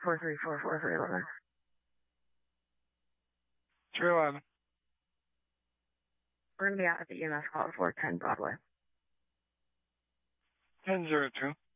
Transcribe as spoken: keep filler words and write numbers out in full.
four three four four three eleven. three eleven. We're going to be out at the E M S call at four ten Broadway. ten zero two.